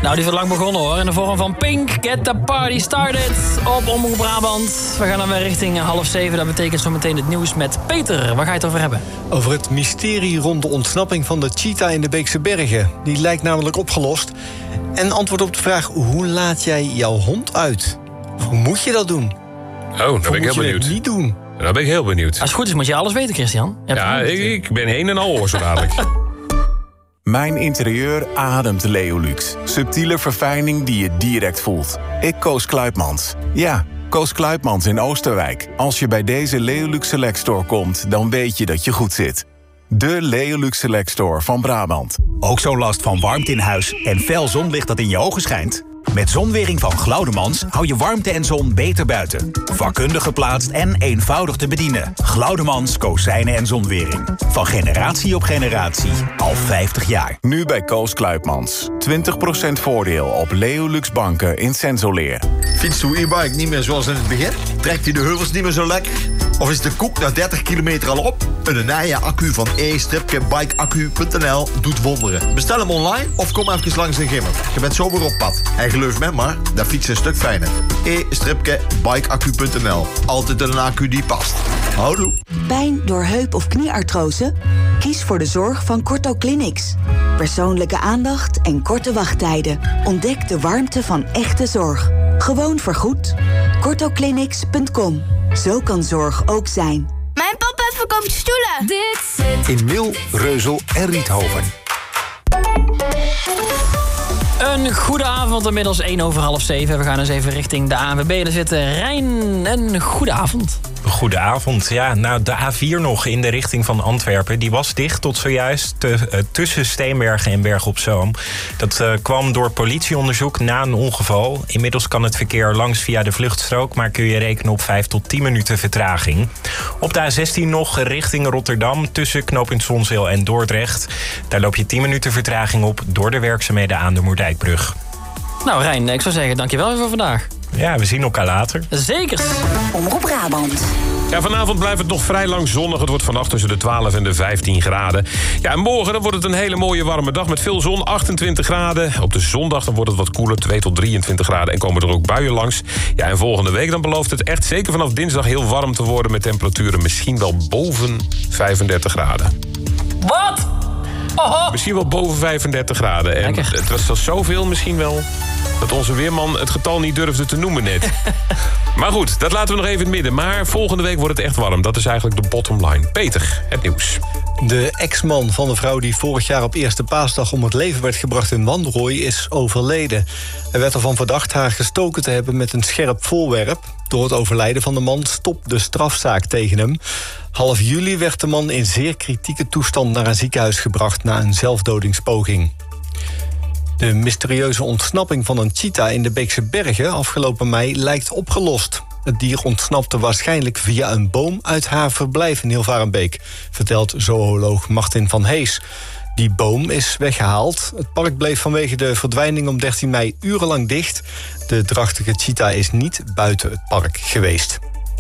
Nou, die is al lang begonnen hoor. In de vorm van Pink, Get the Party Started op Omroep Brabant. We gaan dan weer richting 6:30. Dat betekent zo meteen het nieuws met Peter. Waar ga je het over hebben? Over het mysterie rond de ontsnapping van de cheetah in de Beekse Bergen. Die lijkt namelijk opgelost. En antwoord op de vraag, hoe laat jij jouw hond uit? Hoe moet je dat doen? Oh, daar ben ik heel benieuwd. Het niet doen? Daar ben ik heel benieuwd. Als het goed is moet je alles weten, Christian. Ja, ik ben heen en al oor zo dadelijk. Mijn interieur ademt Leolux. Subtiele verfijning die je direct voelt. Ik koos Kluitmans. Ja, koos Kluitmans in Oosterwijk. Als je bij deze Leolux Select Store komt, dan weet je dat je goed zit. De Leolux Select Store van Brabant. Ook zo'n last van warmte in huis en fel zonlicht dat in je ogen schijnt? Met Zonwering van Glaudemans hou je warmte en zon beter buiten. Vakkundig geplaatst en eenvoudig te bedienen. Glaudemans, kozijnen en zonwering. Van generatie op generatie. Al 50 jaar. Nu bij Koos Kluitmans. 20% voordeel op Leolux banken in Sensoleer. Fietst uw e-bike niet meer zoals in het begin? Trekt u de heuvels niet meer zo lekker? Of is de koek na 30 kilometer al op? Een Naya-accu van e-bikeaccu.nl doet wonderen. Bestel hem online of kom even langs de Gimmer. Je bent zo weer op pad. En geloof me maar, dat fietsen een stuk fijner. e-bikeaccu.nl. Altijd een accu die past. Houdoe. Pijn door heup- of knieartrose? Kies voor de zorg van Corto Clinics. Persoonlijke aandacht en korte wachttijden. Ontdek de warmte van echte zorg. Gewoon vergoed. CortoClinics.com. Zo kan zorg ook zijn. Mijn papa verkoopt stoelen. Dit zit In Mil, Reuzel en Riethoven. Een goede avond, inmiddels 6:01. We gaan eens even richting de ANWB. Daar zit Rijn. Een goede avond. Goedenavond. Ja, nou, de A4 nog in de richting van Antwerpen. Die was dicht tot zojuist tussen Steenbergen en Berg op Zoom. Dat kwam door politieonderzoek na een ongeval. Inmiddels kan het verkeer langs via de vluchtstrook, maar kun je rekenen op 5 tot 10 minuten vertraging. Op de A16 nog richting Rotterdam tussen knooppunt Zonzeel en Dordrecht. Daar loop je 10 minuten vertraging op door de werkzaamheden aan de Moerdijkbrug. Nou Rijn, ik zou zeggen dankjewel weer voor vandaag. Ja, we zien elkaar later. Zeker. Omroep Brabant. Ja, vanavond blijft het nog vrij lang zonnig. Het wordt vannacht tussen de 12 en de 15 graden. Ja, en morgen dan wordt het een hele mooie warme dag met veel zon, 28 graden. Op de zondag dan wordt het wat koeler, 2 tot 23 graden. En komen er ook buien langs. Ja, en volgende week dan belooft het echt zeker vanaf dinsdag heel warm te worden met temperaturen misschien wel boven 35 graden. Wat? Oho. Misschien wel boven 35 graden. En het was al zoveel misschien wel dat onze weerman het getal niet durfde te noemen net. Maar goed, dat laten we nog even in het midden. Maar volgende week wordt het echt warm. Dat is eigenlijk de bottom line. Peter, het nieuws. De ex-man van de vrouw die vorig jaar op Eerste Paasdag om het leven werd gebracht in Wanrooy is overleden. Hij werd ervan verdacht haar gestoken te hebben met een scherp voorwerp. Door het overlijden van de man stopt de strafzaak tegen hem. Half juli werd de man in zeer kritieke toestand naar een ziekenhuis gebracht na een zelfdodingspoging. De mysterieuze ontsnapping van een cheetah in de Beekse Bergen afgelopen mei lijkt opgelost. Het dier ontsnapte waarschijnlijk via een boom uit haar verblijf in Hilvarenbeek, vertelt zooloog Martin van Hees. Die boom is weggehaald. Het park bleef vanwege de verdwijning om 13 mei urenlang dicht. De drachtige cheetah is niet buiten het park geweest.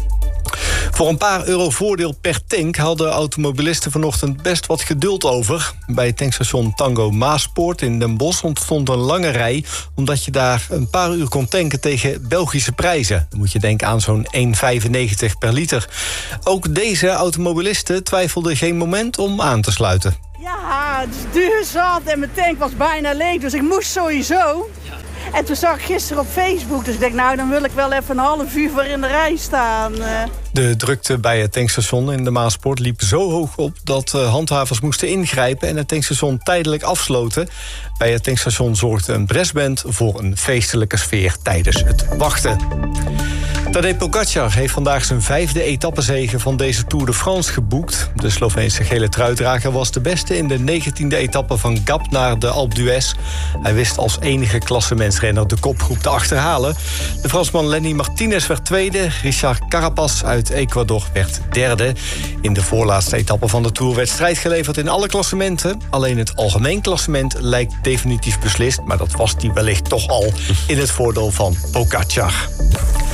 Voor een paar euro voordeel per tank hadden automobilisten vanochtend best wat geduld over. Bij het tankstation Tango Maaspoort in Den Bosch ontstond een lange rij, omdat je daar een paar uur kon tanken tegen Belgische prijzen. Dan moet je denken aan zo'n 1,95 per liter. Ook deze automobilisten twijfelden geen moment om aan te sluiten. Ja, het is duur zat en mijn tank was bijna leeg, dus ik moest sowieso. En toen zag ik gisteren op Facebook, dus ik denk, nou, dan wil ik wel even een half uur voor in de rij staan. De drukte bij het tankstation in de Maaspoort liep zo hoog op dat handhavers moesten ingrijpen en het tankstation tijdelijk afsloten. Bij het tankstation zorgde een brassband voor een feestelijke sfeer tijdens het wachten. Tadej Pogačar heeft vandaag zijn 5e etappezege van deze Tour de France geboekt. De Sloveense gele truidrager was de beste in de 19e etappe van Gap naar de Alpe d'Huez. Hij wist als enige klassementsrenner de kopgroep te achterhalen. De Fransman Lenny Martinez werd tweede. Richard Carapaz uit Ecuador werd derde. In de voorlaatste etappe van de Tour werd strijd geleverd in alle klassementen. Alleen het algemeen klassement lijkt definitief beslist, maar dat was die wellicht toch al in het voordeel van Pogačar.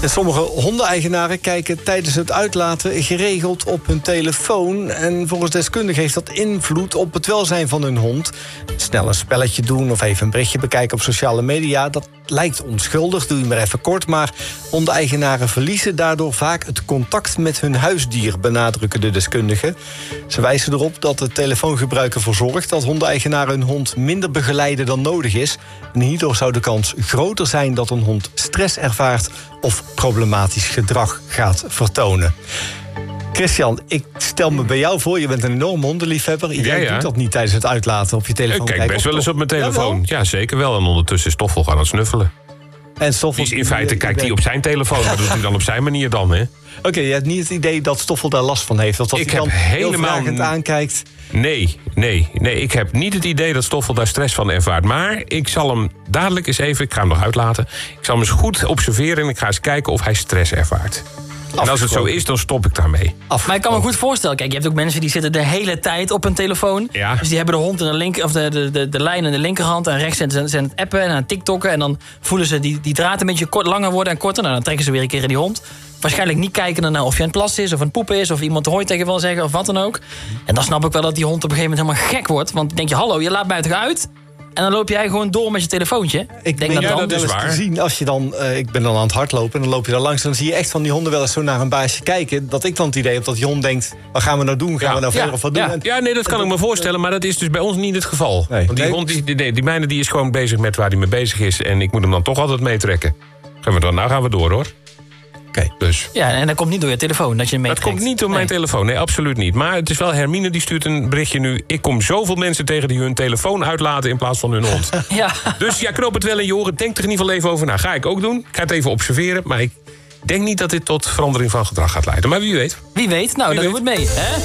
En sommige hondeneigenaren kijken tijdens het uitlaten geregeld op hun telefoon. En volgens deskundigen heeft dat invloed op het welzijn van hun hond. Snel een spelletje doen of even een berichtje bekijken op sociale media, dat lijkt onschuldig, doe je maar even kort. Maar hondeneigenaren verliezen daardoor vaak het contact met hun huisdier, benadrukken de deskundigen. Ze wijzen erop dat het telefoongebruik ervoor zorgt dat hondeneigenaren hun hond minder begeleiden dan nodig is. En hierdoor zou de kans groter zijn dat een hond stress ervaart of problematisch gedrag gaat vertonen. Christian, ik stel me bij jou voor, je bent een enorm hondenliefhebber. Jij doet dat niet tijdens het uitlaten op je telefoon. Ik kijk best wel eens op mijn telefoon. Ja, zeker wel. En ondertussen is Stoffel gaan snuffelen. En Stoffel, in feite kijkt hij op zijn telefoon, maar dat doet hij dan op zijn manier dan, hè? Oké, je hebt niet het idee dat Stoffel daar last van heeft? Of dat hij dan heel vragend aankijkt? Nee. Ik heb niet het idee dat Stoffel daar stress van ervaart. Maar ik zal hem dadelijk eens even, ik ga hem nog uitlaten, ik zal hem eens goed observeren en ik ga eens kijken of hij stress ervaart. En als het zo is, dan stop ik daarmee. Maar ik kan me goed voorstellen. Kijk, je hebt ook mensen die zitten de hele tijd op hun telefoon. Ja. Dus die hebben de hond in de linker, of de lijn in de linkerhand. En rechts zijn ze aan het appen en aan het tiktokken. En dan voelen ze die draad een beetje langer worden en korter. Nou, dan trekken ze weer een keer in die hond. Waarschijnlijk niet kijken naar of je aan het plassen is, of aan het poepen is, of iemand hooi tegen wil zeggen, of wat dan ook. En dan snap ik wel dat die hond op een gegeven moment helemaal gek wordt. Want dan denk je, hallo, je laat mij toch uit? En dan loop jij gewoon door met je telefoontje. Ik denk dat is waar. Zien als je dan, ik ben dan aan het hardlopen en dan loop je daar langs, dan zie je echt van die honden wel eens zo naar een baasje kijken. Dat ik dan het idee heb dat die hond denkt, wat gaan we nou doen? Gaan we nou verder of wat doen? Ja, nee, dat kan ik me voorstellen, maar dat is dus bij ons niet het geval. Nee. Want die hond, die mijne, die is gewoon bezig met waar hij mee bezig is. En ik moet hem dan toch altijd meetrekken. Nou gaan we door, hoor. Okay. Dus. Ja, en dat komt niet door je telefoon dat je hem Dat komt niet door mijn telefoon, nee, absoluut niet. Maar het is wel Hermine die stuurt een berichtje nu. Ik kom zoveel mensen tegen die hun telefoon uitlaten in plaats van hun hond. Ja. Dus ja, knoop het wel in je oren. Denk er in ieder geval even over na. Ga ik ook doen. Ik ga het even observeren. Maar ik denk niet dat dit tot verandering van gedrag gaat leiden. Maar wie weet. Wie weet, nou, dan doen we het mee. Hè?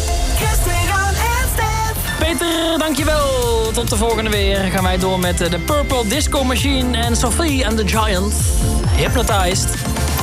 Peter, dankjewel. Tot de volgende weer. Gaan wij door met de Purple Disco Machine en Sophie and the Giant. Hypnotized.